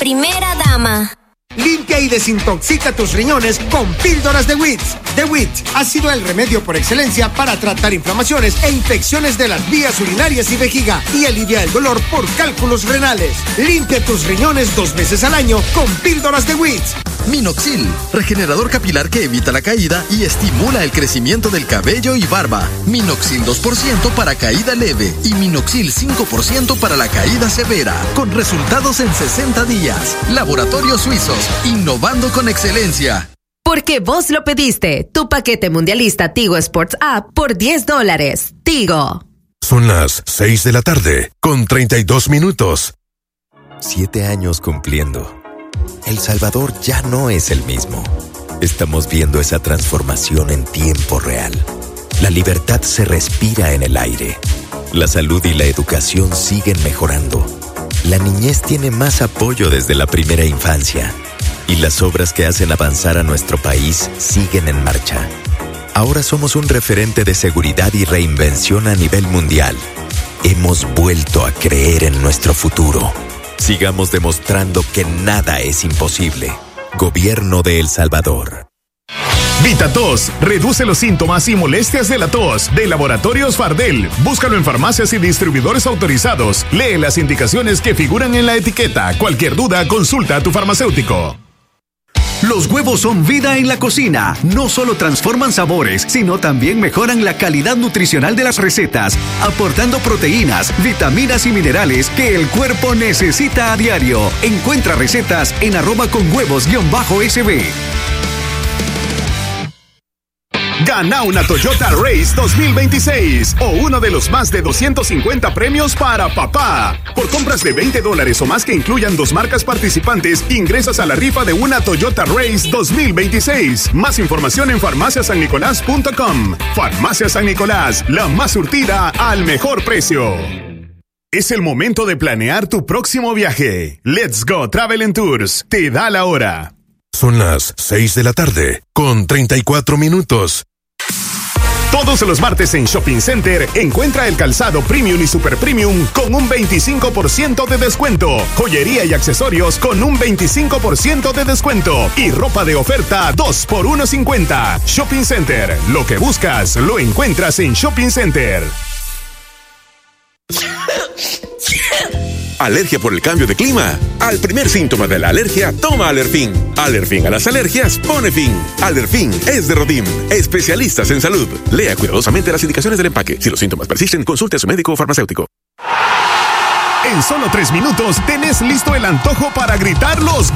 primera dama. Limpia y desintoxica tus riñones con píldoras de WIT. The WIT ha sido el remedio por excelencia para tratar inflamaciones e infecciones de las vías urinarias y vejiga y alivia el dolor por cálculos renales. Limpia tus riñones 2 veces al año con píldoras de WIT. Minoxidil, regenerador capilar que evita la caída y estimula el crecimiento del cabello y barba. Minoxidil 2% para caída leve y Minoxidil 5% para la caída severa, con resultados en 60 días. Laboratorios Suizos, innovando con excelencia. Porque vos lo pediste, tu paquete mundialista Tigo Sports App por $10. Tigo. Son las 6 de la tarde, con 32 minutos. 7 años cumpliendo. El Salvador ya no es el mismo. Estamos viendo esa transformación en tiempo real. La libertad se respira en el aire. La salud y la educación siguen mejorando. La niñez tiene más apoyo desde la primera infancia. Y las obras que hacen avanzar a nuestro país siguen en marcha. Ahora somos un referente de seguridad y reinvención a nivel mundial. Hemos vuelto a creer en nuestro futuro. Sigamos demostrando que nada es imposible. Gobierno de El Salvador. VitaTos reduce los síntomas y molestias de la tos, de Laboratorios Fardel. Búscalo en farmacias y distribuidores autorizados. Lee las indicaciones que figuran en la etiqueta. Cualquier duda, consulta a tu farmacéutico. Los huevos son vida en la cocina. No solo transforman sabores, sino también mejoran la calidad nutricional de las recetas, aportando proteínas, vitaminas y minerales que el cuerpo necesita a diario. Encuentra recetas en @conhuevos_sb. Gana una Toyota Race 2026 o uno de los más de 250 premios para papá. Por compras de $20 o más que incluyan 2 marcas participantes, ingresas a la rifa de una Toyota Race 2026. Más información en farmaciasannicolás.com. Farmacia San Nicolás, la más surtida al mejor precio. Es el momento de planear tu próximo viaje. Let's Go Travel and Tours te da la hora. Son las 6 de la tarde, con 34 minutos. Todos los martes en Shopping Center encuentra el calzado premium y super premium con un 25% de descuento. Joyería y accesorios con un 25% de descuento. Y ropa de oferta 2 por $1.50. Shopping Center. Lo que buscas lo encuentras en Shopping Center. ¿Alergia por el cambio de clima? Al primer síntoma de la alergia, toma Alerfin. Alerfin a las alergias, pone fin. Alerfin es de Rodim, especialistas en salud. Lea cuidadosamente las indicaciones del empaque. Si los síntomas persisten, consulte a su médico o farmacéutico. En solo 3 minutos tenés listo el antojo para gritar los